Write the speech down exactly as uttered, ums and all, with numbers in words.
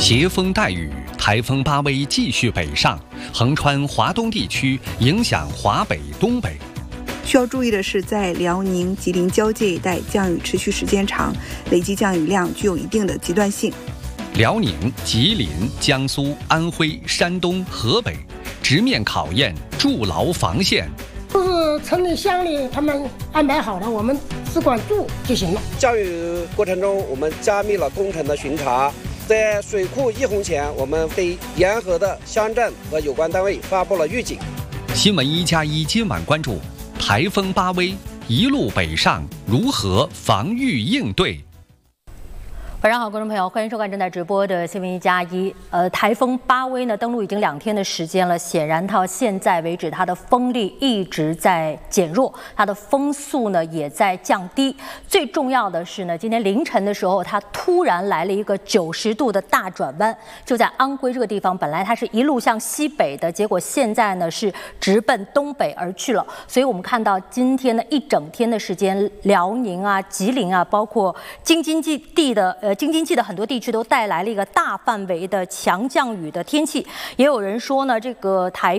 携风带雨，台风巴威继续北上，横穿华东地区，影响华北、东北。 需要注意的是，在辽宁、吉林交界一带降雨持续时间长，累计降雨量具有一定的极端性。 辽宁、吉林、江苏、安徽、山东、河北直面考验，筑牢防线。 就是城里乡里他们安排好了，我们只管住就行了。 降雨过程中，我们加密了工程的巡查。在水库溢洪前，我们对沿河的乡镇和有关单位发布了预警。 新闻一加一今晚关注台风巴威一路北上，如何防御应对？ 晚上好，观众朋友，欢迎收看正在直播的新闻一加一。呃，台风巴威呢登陆已经两天的时间了，显然到现在为止，它的风力一直在减弱，它的风速呢也在降低。最重要的是呢，今天凌晨的时候，它突然来了一个九十度的大转弯，就在安徽这个地方，本来它是一路向西北的，结果现在呢是直奔东北而去了。所以我们看到今天的一整天的时间，辽宁啊、吉林啊，包括京津冀的呃。京津冀的很多地区都带来了一个大范围的强降雨的天气，也有人说呢，这个台